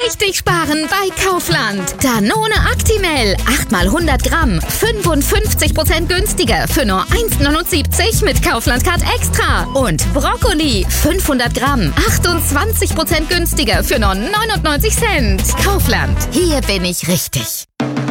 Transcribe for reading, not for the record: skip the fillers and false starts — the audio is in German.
richtig sparen bei Kaufland. Danone Actimel, 8 mal 100 Gramm, 55% günstiger für nur 1,79 mit Kaufland Card Extra. Und Brokkoli, 500 Gramm, 28% günstiger für nur 99 Cent. Kaufland, hier bin ich richtig.